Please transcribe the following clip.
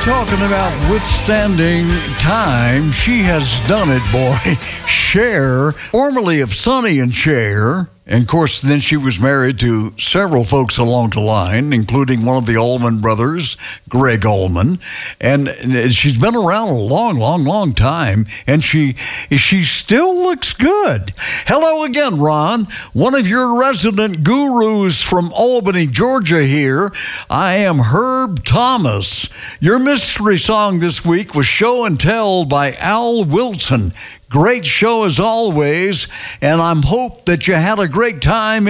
Talking about withstanding time, she has done it, boy. Cher, formerly of Sonny and Cher. And, of course, then she was married to several folks along the line, including one of the Allman brothers, Greg Allman. And she's been around a long, long, long time, and she still looks good. Hello again, Ron, one of your resident gurus from Albany, Georgia here. I am Herb Thomas. Your mystery song this week was Show and Tell by Al Wilson. Great show as always, and I hope that you had a great time